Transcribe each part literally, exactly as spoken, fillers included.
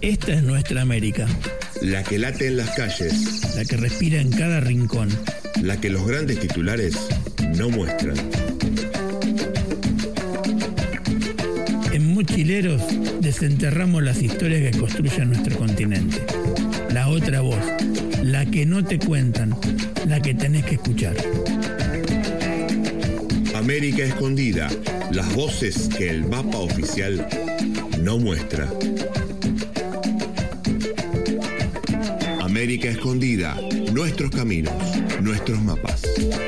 Esta es nuestra América. La que late en las calles. La que respira en cada rincón. La que los grandes titulares no muestran. En Mochileros desenterramos las historias que construyen nuestro continente. La otra voz, la que no te cuentan, la que tenés que escuchar. América Escondida, las voces que el mapa oficial no muestra. América Escondida, nuestros caminos, nuestros mapas.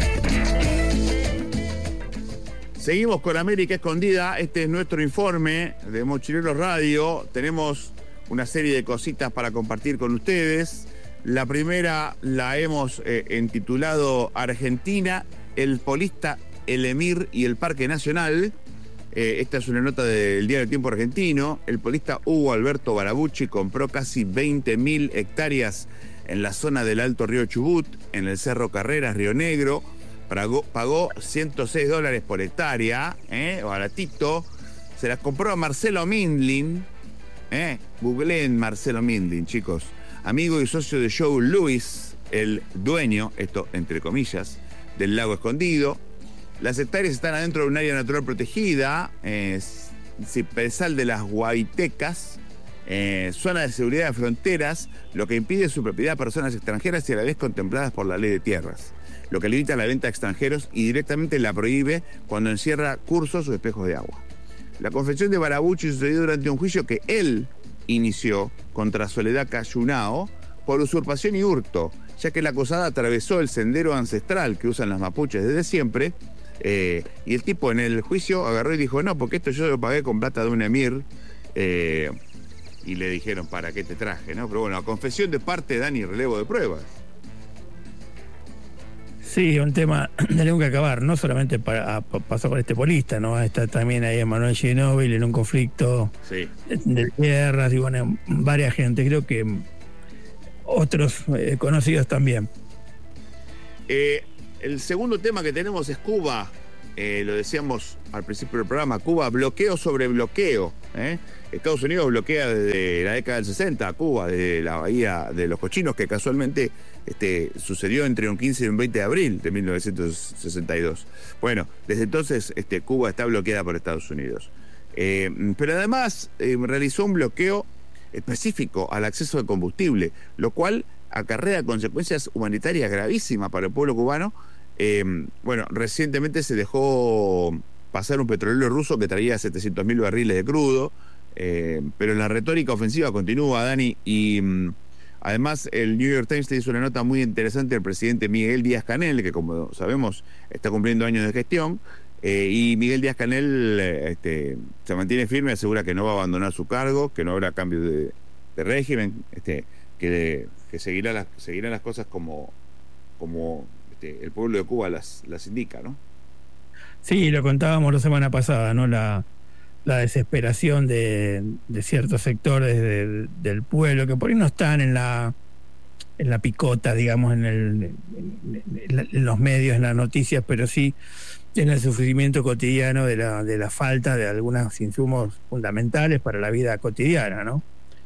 Seguimos con América Escondida, este es nuestro informe de Mochileros Radio. Tenemos una serie de cositas para compartir con ustedes. La primera la hemos eh, intitulado Argentina, el polista, el emir y el Parque Nacional. Eh, esta es una nota del Diario Tiempo Argentino. El polista Hugo Alberto Barabucci compró casi veinte mil hectáreas en la zona del Alto Río Chubut, en el Cerro Carreras, Río Negro. Pagó, pagó ciento seis dólares por hectárea, eh, baratito. Se las compró a Marcelo Mindlin. Eh, googleen Marcelo Mindlin, chicos. Amigo y socio de Joe Louis, el dueño, esto entre comillas, del Lago Escondido. Las hectáreas están adentro de un área natural protegida, eh, Cipresal de las Guaitecas, eh, zona de seguridad de fronteras, lo que impide su propiedad a personas extranjeras y a la vez contempladas por la ley de tierras, lo que limita la venta a extranjeros y directamente la prohíbe cuando encierra cursos o espejos de agua. La confesión de Barabucci sucedió durante un juicio que él inició contra Soledad Cayunao por usurpación y hurto, ya que la acusada atravesó el sendero ancestral que usan las mapuches desde siempre. Eh, y el tipo en el juicio agarró y dijo, no, porque esto yo lo pagué con plata de un emir. Eh, y le dijeron, ¿para qué te traje? ¿No? Pero bueno, a confesión de parte dan y relevo de pruebas. Sí, un tema tenemos que acabar, no solamente para, pa, pasó con este polista, ¿no? Está también ahí Emanuel Ginóbili en un conflicto sí. de, de tierras y bueno, varias gente, creo que otros eh, conocidos también. Eh, el segundo tema que tenemos es Cuba. Eh, lo decíamos al principio del programa, Cuba, bloqueo sobre bloqueo. ¿eh? Estados Unidos bloquea desde la década del sesenta a Cuba, desde la bahía de los Cochinos, que casualmente este, sucedió entre un quince y un veinte de abril de mil novecientos sesenta y dos. Bueno, desde entonces este, Cuba está bloqueada por Estados Unidos. Eh, pero además eh, realizó un bloqueo específico al acceso de combustible, lo cual acarrea consecuencias humanitarias gravísimas para el pueblo cubano. Eh, bueno, recientemente se dejó pasar un petrolero ruso que traía setecientos mil barriles de crudo, eh, pero la retórica ofensiva continúa, Dani, y mm, además el New York Times te hizo una nota muy interesante del presidente Miguel Díaz-Canel, que como sabemos está cumpliendo años de gestión, eh, y Miguel Díaz-Canel eh, este, se mantiene firme, asegura que no va a abandonar su cargo, que no habrá cambio de, de régimen, este, que, que seguirá, las, seguirán las cosas como, como el pueblo de Cuba las, las indica, ¿no? Sí, lo contábamos la semana pasada, ¿no? La, la desesperación de, de ciertos sectores de, del pueblo que por ahí no están en la en la picota, digamos, en, el, en, en los medios, en las noticias, pero sí en el sufrimiento cotidiano de la, de la falta de algunos insumos fundamentales para la vida cotidiana, ¿no?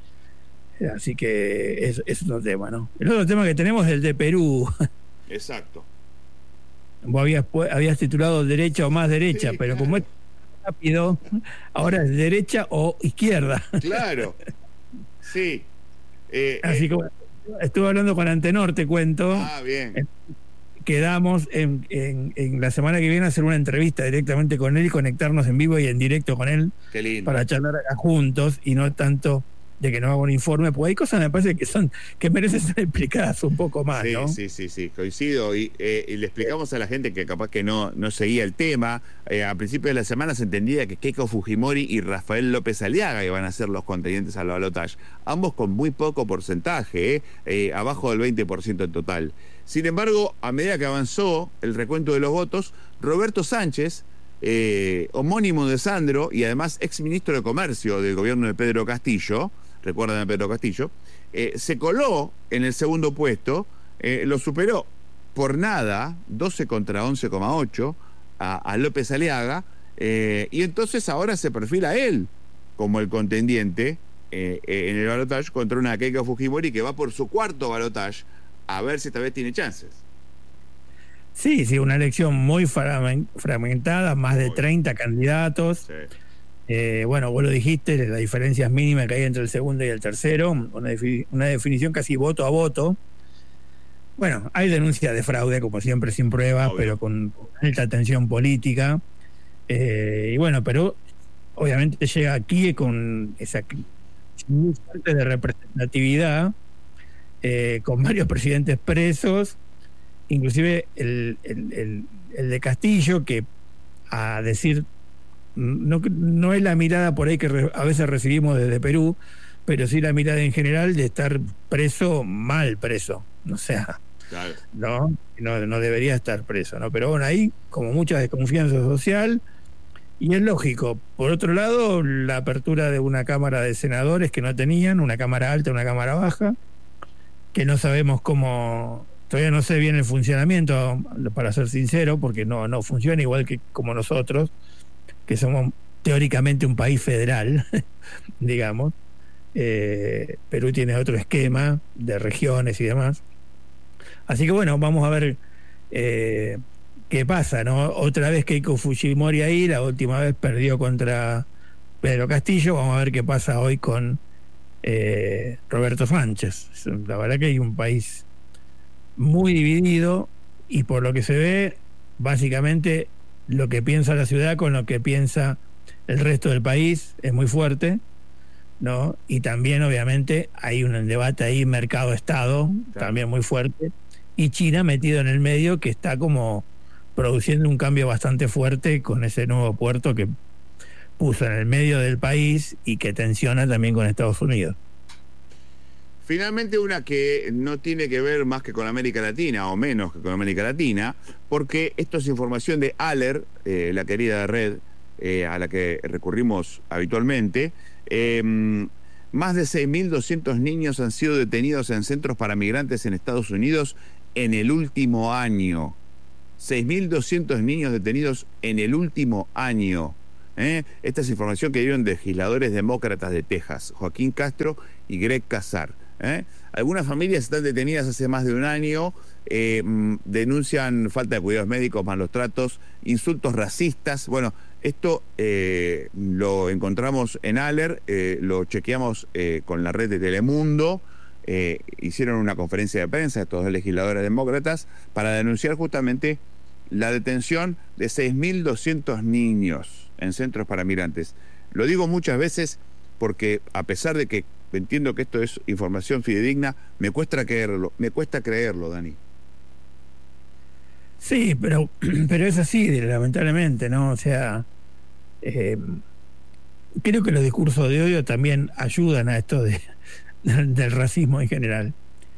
Así que es, es otro tema, ¿no? El otro tema que tenemos es el de Perú. Exacto. Vos habías, habías titulado derecha o más derecha, sí, pero claro. como es rápido, ahora es derecha o izquierda. Claro. Sí. Eh, Así eh. que bueno, estuve hablando con Antenor, te cuento. Ah, bien. Quedamos en, en, en la semana que viene a hacer una entrevista directamente con él y conectarnos en vivo y en directo con él. Qué lindo. Para charlar acá juntos y no tanto de que no haga un informe, porque hay cosas me parece que son que merecen ser explicadas un poco más, sí, ¿no? Sí, sí, sí, coincido. Y, eh, y le explicamos a la gente que capaz que no, no seguía el tema. Eh, a principios de la semana se entendía que Keiko Fujimori y Rafael López Aliaga iban a ser los contendientes al balotaje. Ambos con muy poco porcentaje, eh, eh, abajo del veinte por ciento en total. Sin embargo, a medida que avanzó el recuento de los votos, Roberto Sánchez, eh, homónimo de Sandro y además exministro de Comercio del gobierno de Pedro Castillo, recuerdan a Pedro Castillo, eh, se coló en el segundo puesto, eh, lo superó por nada, doce contra once coma ocho, a, a López Aliaga, eh, y entonces ahora se perfila él como el contendiente eh, eh, en el balotaje contra una Keiko Fujimori que va por su cuarto balotaje, a ver si esta vez tiene chances. Sí, sí, una elección muy fragmentada, más de treinta candidatos. Sí. Eh, bueno, vos lo dijiste, la diferencia es mínima que hay entre el segundo y el tercero, una, defi una definición casi voto a voto. Bueno, hay denuncias de fraude, como siempre, sin pruebas, Obvio. pero con alta tensión política. Eh, y bueno, pero obviamente llega aquí con esa muy fuerte de representatividad, eh, con varios presidentes presos, inclusive el, el, el, el de Castillo, que a decir, no, no es la mirada por ahí que re, a veces recibimos desde Perú, pero sí la mirada en general de estar preso, mal preso, o sea, claro. no, no, no debería estar preso, ¿no? Pero bueno, ahí como mucha desconfianza social, y es lógico. Por otro lado, la apertura de una Cámara de Senadores que no tenían, una Cámara alta, una Cámara baja, que no sabemos cómo... Todavía no sé bien el funcionamiento, para ser sincero, porque no, no funciona igual que como nosotros, que somos teóricamente un país federal, digamos. Eh, Perú tiene otro esquema de regiones y demás. Así que bueno, vamos a ver eh, qué pasa, ¿no? Otra vez Keiko Fujimori ahí, la última vez perdió contra Pedro Castillo. Vamos a ver qué pasa hoy con eh, Roberto Sánchez. La verdad que hay un país muy dividido, y por lo que se ve, básicamente lo que piensa la ciudad con lo que piensa el resto del país es muy fuerte, ¿no? Y también obviamente hay un debate ahí mercado-estado, claro, también muy fuerte, y China metido en el medio, que está como produciendo un cambio bastante fuerte con ese nuevo puerto que puso en el medio del país y que tensiona también con Estados Unidos. Finalmente, una que no tiene que ver más que con América Latina, o menos que con América Latina, porque esto es información de ALER, eh, la querida red eh, a la que recurrimos habitualmente. Eh, más de seis mil doscientos niños han sido detenidos en centros para migrantes en Estados Unidos en el último año. seis mil doscientos niños detenidos en el último año. ¿eh? Esta es información que dieron legisladores demócratas de Texas, Joaquín Castro y Greg Casar. ¿Eh? Algunas familias están detenidas hace más de un año, eh, denuncian falta de cuidados médicos, malos tratos, insultos racistas. Bueno, esto eh, lo encontramos en ALER, eh, lo chequeamos eh, con la red de Telemundo, eh, hicieron una conferencia de prensa estos dos legisladores demócratas para denunciar justamente la detención de seis mil doscientos niños en centros para migrantes. Lo digo muchas veces porque, a pesar de que entiendo que esto es información fidedigna, me cuesta creerlo, me cuesta creerlo, Dani. Sí, pero, pero es así, lamentablemente, ¿no? O sea, eh, creo que los discursos de odio también ayudan a esto de, del racismo en general.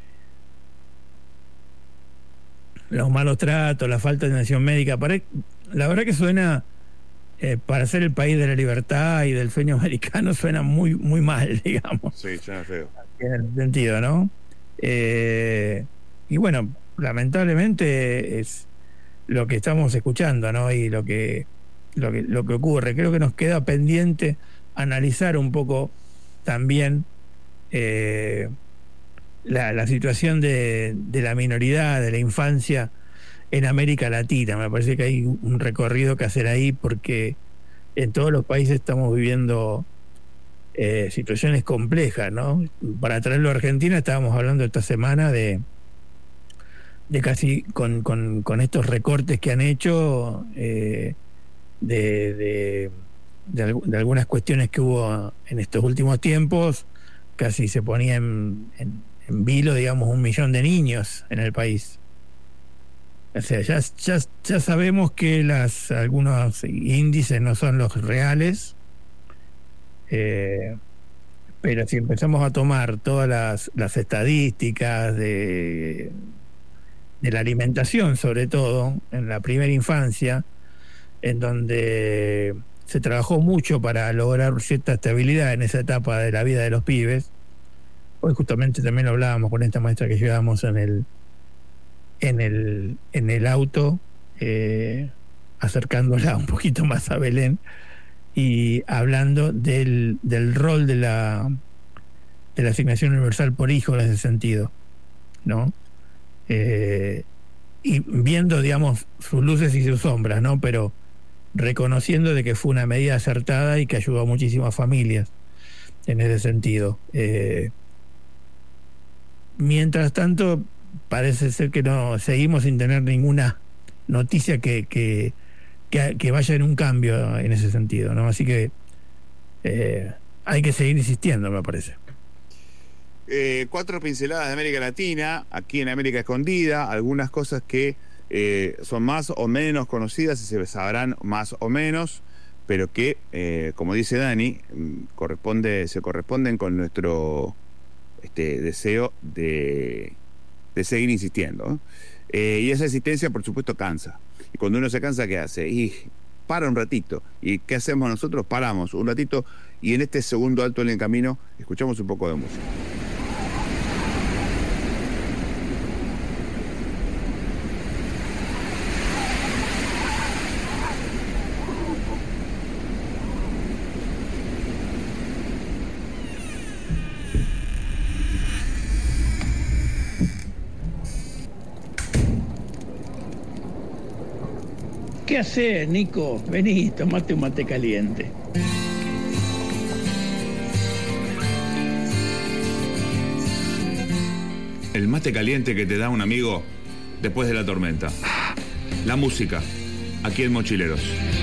Los malos tratos, la falta de atención médica, para, la verdad que suena... Eh, para ser el país de la libertad y del sueño americano, suena muy muy mal, digamos. Sí, suena feo. En el sentido, ¿no? Eh, y bueno, lamentablemente es lo que estamos escuchando, ¿no? Y lo que, lo que, lo que ocurre. Creo que nos queda pendiente analizar un poco también eh, la, la situación de, de la minoridad, de la infancia en América Latina. Me parece que hay un recorrido que hacer ahí, porque en todos los países estamos viviendo eh, situaciones complejas, ¿no? Para traerlo a Argentina, estábamos hablando esta semana de de casi con, con, con estos recortes que han hecho eh, de, de, de, de algunas cuestiones que hubo en estos últimos tiempos. Casi se ponía en, en, en vilo, digamos, un millón de niños en el país. O sea, ya, ya, ya sabemos que las algunos índices no son los reales, eh, pero si empezamos a tomar todas las, las estadísticas de, de la alimentación, sobre todo en la primera infancia, en donde se trabajó mucho para lograr cierta estabilidad en esa etapa de la vida de los pibes. Hoy justamente también lo hablábamos con esta maestra que llevábamos en el en el en el auto, eh, acercándola un poquito más a Belén y hablando del, del rol de la de la asignación universal por hijo en ese sentido, ¿no? Eh, y viendo, digamos, sus luces y sus sombras, ¿no? Pero reconociendo de que fue una medida acertada y que ayudó a muchísimas familias en ese sentido. Eh, mientras tanto, parece ser que no seguimos sin tener ninguna noticia que, que, que, que vaya en un cambio en ese sentido, ¿no? Así que eh, hay que seguir insistiendo, me parece. Eh, cuatro pinceladas de América Latina, aquí en América Escondida, algunas cosas que eh, son más o menos conocidas y se sabrán más o menos, pero que, eh, como dice Dani, corresponde, se corresponden con nuestro este, deseo de, de seguir insistiendo, ¿eh? Eh, y esa insistencia, por supuesto, cansa. Y cuando uno se cansa, ¿qué hace? Y para un ratito. ¿Y qué hacemos nosotros? Paramos un ratito y en este segundo alto en el camino escuchamos un poco de música. ¿Qué haces, Nico? Vení, tomate un mate caliente. El mate caliente que te da un amigo después de la tormenta. La música, aquí en Mochileros.